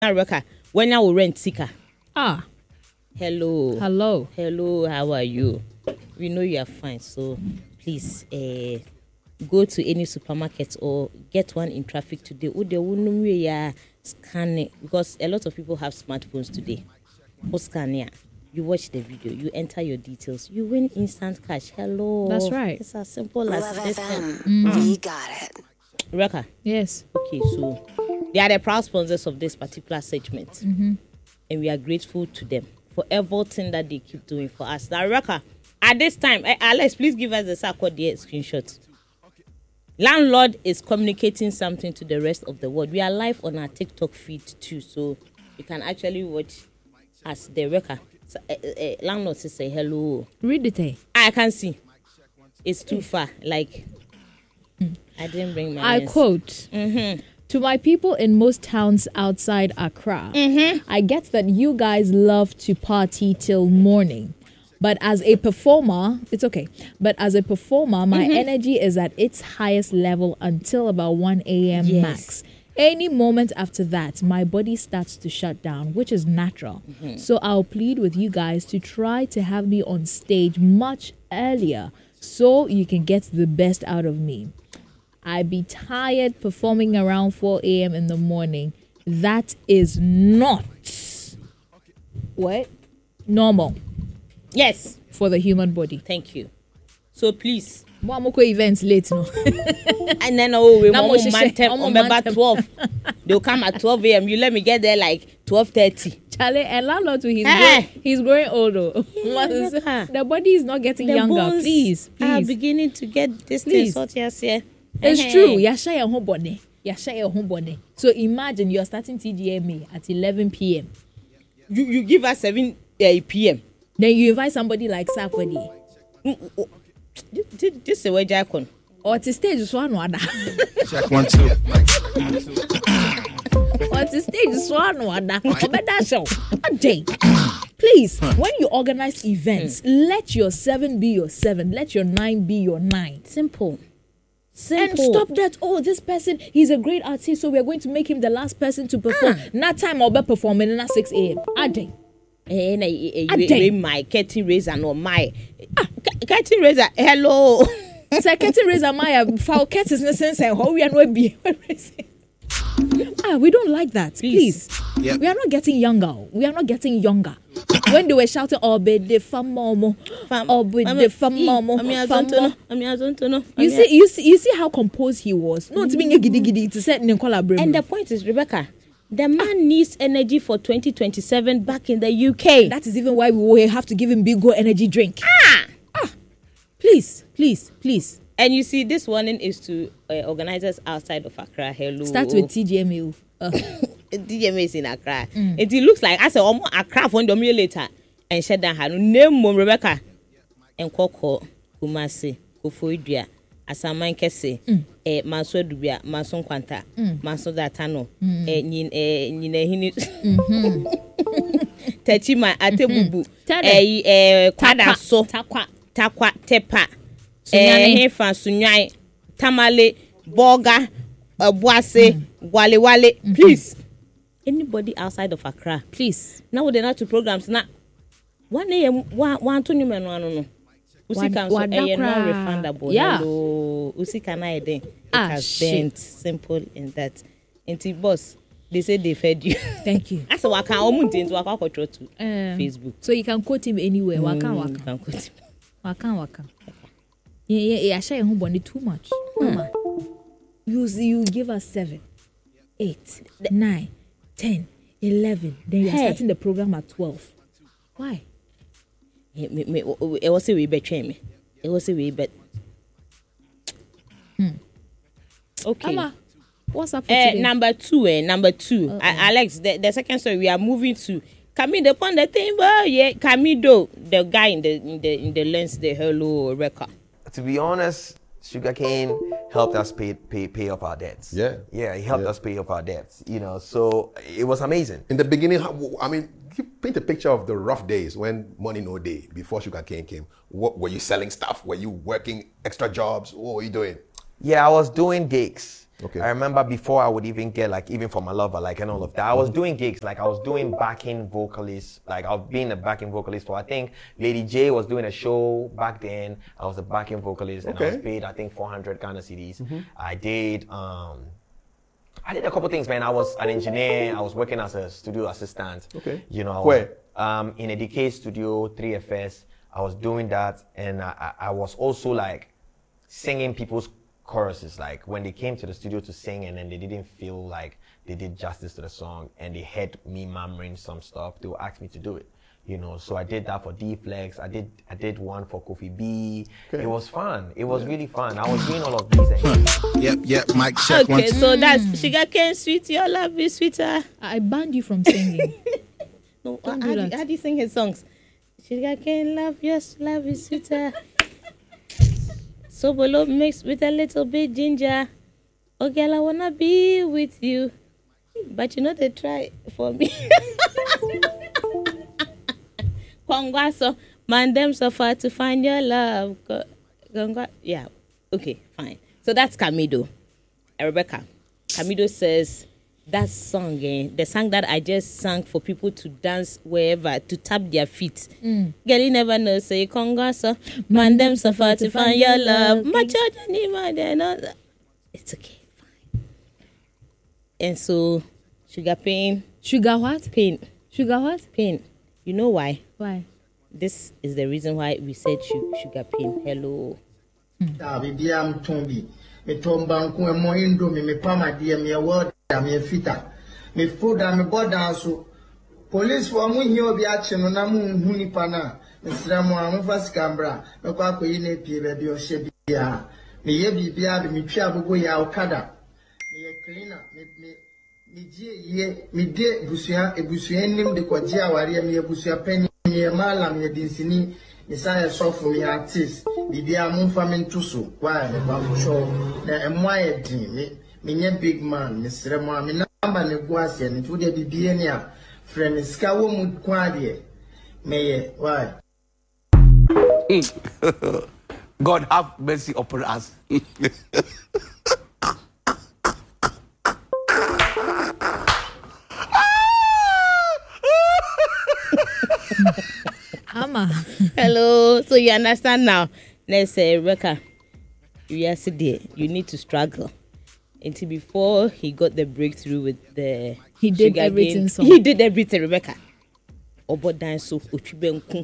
Reka, when I will rent Sika. Ah. Hello. Hello. Hello, how are you? We know you are fine, so please go to any supermarket or get one in traffic today. Scan it, because a lot of people have smartphones today. Scan it. You watch the video, you enter your details, you win instant cash. Hello. That's right. It's as simple as this. We got it. Reka. Yes. Okay, so they are the proud sponsors of this particular segment. And we are grateful to them for everything that they keep doing for us. Now, Reka, at this time, Alex, please give us the Sarkodie screenshot. Landlord is communicating something to the rest of the world. We are live on our TikTok feed too, so you can actually watch us. The Reka. Landlord says say hello. Read it. I can see. It's too far. Like, I didn't bring my I quote, to my people in most towns outside Accra, I get that you guys love to party till morning. But as a performer, it's okay. But as a performer, my energy is at its highest level until about 1 a.m. max. Any moment after that, my body starts to shut down, which is natural. So I'll plead with you guys to try to have me on stage much earlier so you can get the best out of me. I be tired performing around 4 a.m. in the morning. That is not what? Normal. Yes. For the human body. Thank you. So please. Mwamoko events late no. And then we want 12. They'll come at 12 a.m. You let me get there like 12:30. Charlie, and landlord he's growing older. The body is not getting the younger. bones Please. are beginning to get this Please. thing sorted here. It's true. Yasha your home body. Yasha your home body. So imagine you're starting TGMA at 11 p.m. You give us 7 p.m. Then you invite somebody like Sarkodie. This is where Jackon. Or to stage is one wada. Check 1 2. Or to stage is one wada. Obeda show. Please, when you organize events, let your 7 be your 7. Let your 9 be your 9. Simple. And stop that. Oh, this person, he's a great artist, so we're going to make him the last person to perform. Not time I'll be performing at 6 a.m. Ade. My curtain raiser no my curtain raiser. Hello. Say curtain raiser my foul curtains in the sense how we are not be. We don't like that. Please. Yep. We are not getting younger. We are not getting younger. When they were shouting, "Oh, be the famomo, oh, be the famomo, famomo." You see how composed he was. No, to being a giddy to set in collaboration. And the point is, Rebecca, the man needs energy for 2027 back in the UK. That is even why we will have to give him big go energy drink. Please. And you see, this warning is to organizers outside of Accra. Hello. Start with TGMU. TGMU is in Accra. It looks like I said, Accra for the later and shut down her name, Rebecca and Coco, Kumasi, Kufuidria, Asaman Kese, Maso Dubia, Mason Quanta, Maso Datano, Nine Techima Atebubu, Quadaso, Takwa Tepa. Hefa Sunyai Tamale Boga Boase Wale. Please, anybody outside of Accra, please. Now they're not to programs now. 1 a.m. one to numen no. Usi can so non-refundable. Yeah. Hello. Usi can I then? It has been simple in that. Inti boss, they say they fed you. Thank you. That's why I can't into waka control to Facebook. So you can quote him anywhere. Waka. You can quote him. Waka. Yeah. I share your home body too much. Mama, you give us 7, 8, 9, 10, 11. Then you're starting the program at 12. Why? It was a way better me. It was a way better. Okay. Mama, what's up for today? Number two. Alex, the second story we are moving to. Kami the point the thing, but yeah, Kamido, the guy in the lens, the hello record. To be honest, Sugarcane helped us pay off our debts. Yeah, he helped us pay off our debts. So it was amazing. In the beginning, I mean, paint a picture of the rough days when money no day before Sugarcane came. What were you selling stuff? Were you working extra jobs? What were you doing? Yeah, I was doing gigs. Okay. I remember before I would even get like even for my lover, like and all of that, I was doing gigs, like I was doing backing vocalist, like I was being a backing vocalist for I think Lady J was doing a show back then. I was a backing vocalist and I was paid I think 400 Ghana cedis. I did a couple things, man. I was an engineer. I was working as a studio assistant. Okay. You know, Where? In a DK studio, 3FS. I was doing that, and I was also like singing people's choruses. Like when they came to the studio to sing, and then they didn't feel like they did justice to the song, and they heard me murmuring some stuff, they would ask me to do it. You know, so I did that for D-Flex. I did one for Kofi B. Okay. It was fun. It was really fun. I was doing all of these things. Yep. Mic check. Okay, so that's Sugarcane Sweet. Your love is sweeter. I banned you from singing. No, how do you sing his songs? Sugarcane love, yes, love is sweeter. Sobolo mixed with a little bit ginger. Oh, girl, I wanna be with you, but you know they try for me. Kongwaso, man, them so far to find your love. Yeah, okay, fine. So that's Camido. Rebecca. Camido says that song, the song that I just sang for people to dance wherever, to tap their feet. Girl, you never know, say Kongwaso, man, them so far to find your love. My children, they're not. It's okay, fine. And so, Sugar Pain. Sugar what? Pain. Sugar what? Pain. You know why? Why? This is the reason why we said Sugar Pain. Hello. Me tomba nku emo indo me pama die me word me fita me food me border so police for mu hi obi ache no na mu hu nipa na nsira mu amfa skambra me kwa koyi na pie ba bi o hye bia me ye bibia me twa agogo ya okada me ye cleaner me die me de busua nim de kwaji aware me ye busua pani me mala me dinsini Isaiah suffer me artist, Bibia Mumfamin so why, show, the Moya dream, me big man, Miss Remo, me number Neguasi, and it would be Bienia, friend Skawum Quadie, may why? God have mercy upon us. Ama. Hello. So you understand now? Let's say, Rebecca, yesterday you need to struggle. Until before he got the breakthrough with the he did everything. So he did everything, Rebecca. Obo dance so ochibenku.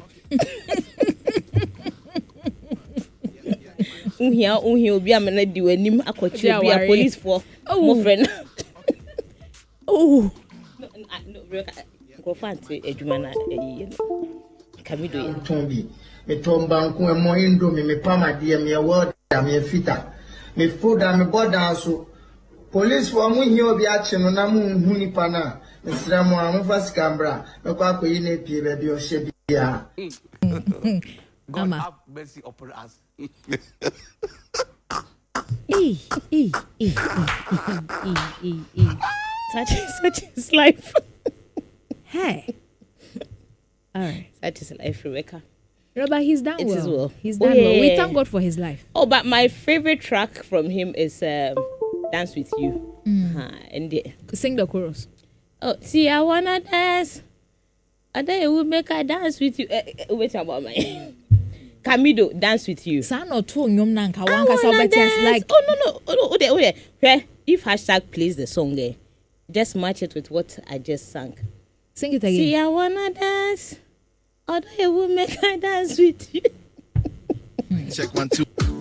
Unhia obi amena di wanim akwachi obi a police for mo friend. Oh. No, Rebecca. Go find adwuma na Camido ye. Me tomba nku emo indo me pama die me word me fita. Me food me border so police for mu hi obi ache no na mu hu nipa na nsira mu amfa skambra me kwa koyi na pie ba bi o hye bia. God have mercy upon us. Such is life. Hey. All right. Such is life, Rebecca. Robert, he's done well. It is well. He's done well. We thank God for his life. Oh, but my favorite track from him is Dance With You. And sing the chorus. Oh, see, I wanna dance. I think it will make I dance with you. Wait about my Camido, Dance With You. San or two nyom nanka wanka like. Oh no. Where if hashtag plays the song there, just match it with what I just sang. Sing it again. See, I wanna dance. Although it will make I dance with you. Check 1 2.